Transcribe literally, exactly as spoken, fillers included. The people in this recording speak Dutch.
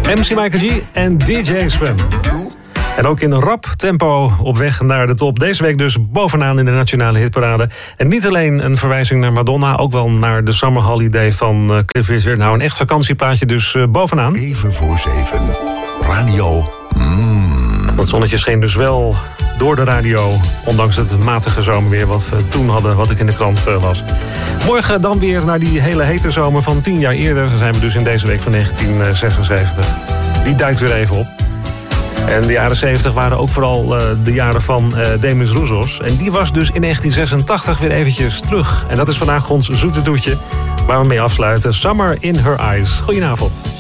M C Michael G en D J Sven. En ook in rap tempo op weg naar de top. Deze week dus bovenaan in de nationale hitparade. En niet alleen een verwijzing naar Madonna, ook wel naar de Summer Holiday van uh, Cliff Richard. Nou, een echt vakantieplaatje dus uh, bovenaan. Even voor zeven. Radio. Mm. Dat zonnetje scheen dus wel door de radio, ondanks het matige zomerweer wat we toen hadden, wat ik in de krant uh, las. Morgen dan weer naar die hele hete zomer van tien jaar eerder. Dan zijn we dus in deze week van negentien zesenzeventig. Die duikt weer even op. En de jaren zeventig waren ook vooral uh, de jaren van uh, Demis Roussos. En die was dus in negentien zesentachtig weer eventjes terug. En dat is vandaag ons zoete toetje waar we mee afsluiten. Summer in Her Eyes. Goedenavond.